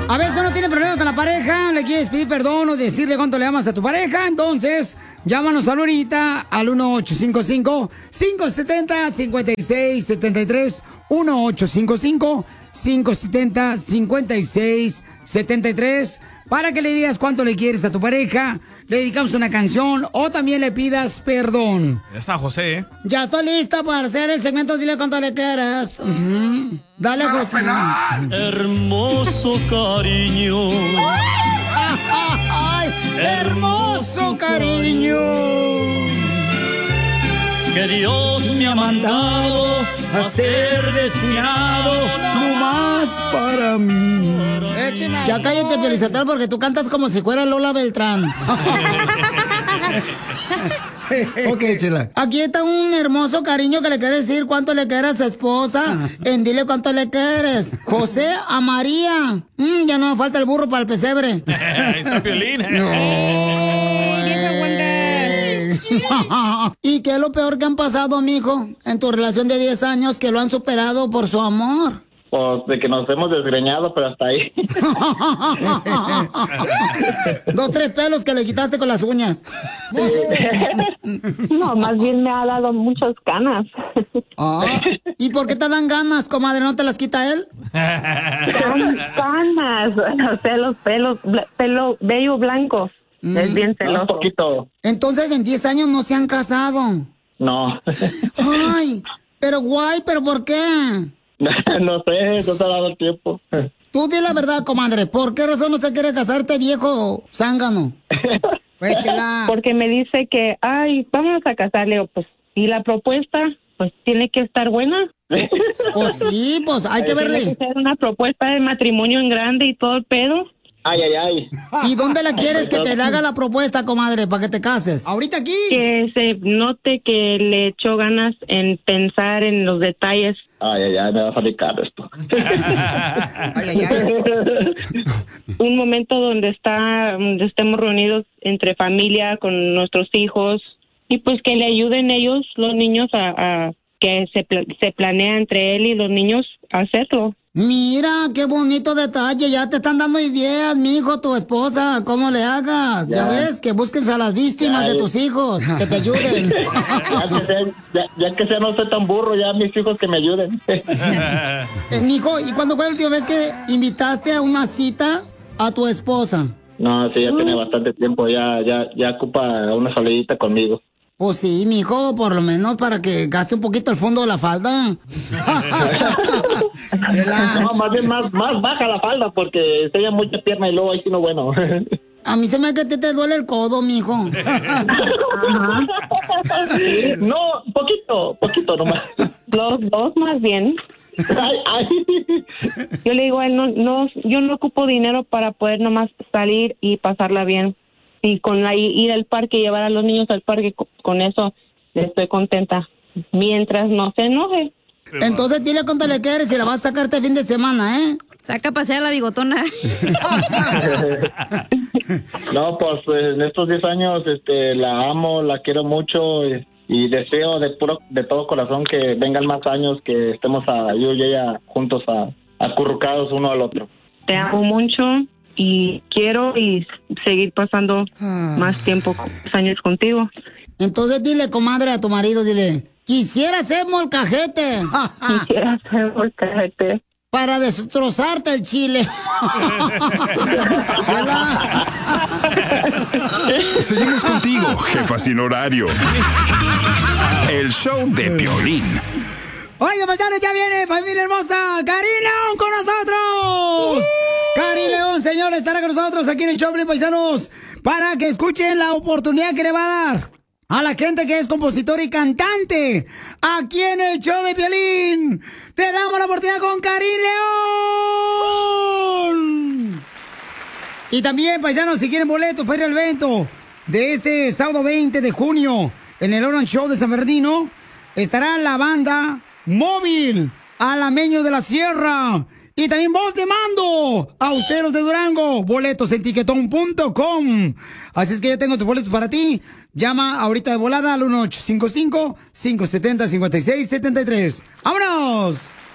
A veces uno tiene problemas con la pareja, le quieres pedir perdón o decirle cuánto le amas a tu pareja, entonces llámanos ahorita al 1855-570-5673, 1855-570-5673, para que le digas cuánto le quieres a tu pareja, le dedicamos una canción o también le pidas perdón. Ya está José, ¿eh? Ya estoy lista para hacer el segmento Dile cuánto le quieras. Dale, José. Hermoso cariño. ¡Ay! ¡Hermoso cariño! Que Dios me ha mandado a ser destinado nomás para mí. Ya cállate, Felicitero, porque tú cantas como si fuera Lola Beltrán. Ok, Chela. Aquí está un hermoso cariño que le quiere decir cuánto le quiere a su esposa. En Dile cuánto le quieres. José a María. Ya no me falta el burro para el pesebre. Ahí está Piolín. ¿Y qué es lo peor que han pasado, mijo, en tu relación de 10 años que lo han superado por su amor? Pues de que nos hemos desgreñado, pero hasta ahí. 2, 3 pelos que le quitaste con las uñas. No, más bien me ha dado muchas ganas. ¿Y por qué te dan ganas, comadre? ¿No te las quita él? Ganas, o sea, los pelo bello blancos. Es bien celoso. Un poquito. Entonces, en 10 años no se han casado. No. Ay, pero guay, ¿pero por qué? No sé, no se ha dado el tiempo. Tú di la verdad, comadre. ¿Por qué razón no se quiere casarte, viejo zángano? Pues, Chela. Porque me dice que, vamos a casarle. Pues, y la propuesta, pues, tiene que estar buena. Pues sí, pues, hay que verle. Tiene que ser una propuesta de matrimonio en grande y todo el pedo. Ay. ¿Y dónde la quieres que te haga la propuesta, comadre, para que te cases? ¿Ahorita aquí? Que se note que le echó ganas en pensar en los detalles. Ay, me va a salir caro esto. Un momento donde estemos reunidos entre familia, con nuestros hijos, y pues que le ayuden ellos, los niños, a que se planea entre él y los niños a hacerlo. Mira, qué bonito detalle. Ya te están dando ideas, mijo, tu esposa, cómo le hagas. Ya ves, que busques a las víctimas de tus hijos, que te ayuden. Ya que sea no soy tan burro, ya mis hijos que me ayuden. Mijo, ¿y cuándo fue la última vez que invitaste a una cita a tu esposa? No, sí, ya tiene bastante tiempo, ya ocupa una salidita conmigo. Pues sí, mijo, por lo menos para que gaste un poquito el fondo de la falda. No, más bien más baja la falda porque enseña mucha pierna y luego ahí sí no bueno. A mí se me hace que te duele el codo, mijo. No, poquito nomás. Los dos más bien. Yo le digo a él, yo no ocupo dinero para poder nomás salir y pasarla bien. Y con ir al parque, llevar a los niños al parque, con eso estoy contenta. Mientras no se enoje. Entonces dile cuánto le quieres y la vas a sacar este fin de semana, ¿eh? Saca a pasear a la bigotona. No, pues en estos 10 años la amo, la quiero mucho y deseo de todo corazón que vengan más años, que estemos yo y ella juntos acurrucados uno al otro. Te amo mucho. Y quiero seguir pasando más tiempo, años contigo. Entonces dile, comadre, a tu marido, dile, quisiera ser molcajete. Quisiera ser molcajete. Para destrozarte el chile. Seguimos contigo, jefa sin horario. El show de Piolín. Oiga, paisanos, ya viene familia hermosa, Karin León con nosotros. Karin León, señor, estará con nosotros aquí en el show, paisanos, para que escuchen la oportunidad que le va a dar a la gente que es compositor y cantante aquí en el show de Piolín. Te damos la oportunidad con Karin León. Y también, paisanos, si quieren boletos para ir al evento de este sábado 20 de junio en el Orange Show de San Bernardino, estará la banda Móvil, Alameño de la Sierra y también Voz de Mando, Austeros de Durango. Boletos en tiquetón.com. Así es que ya tengo tus boletos para ti. Llama ahorita de volada al 1855-570-5673. ¡Vámonos!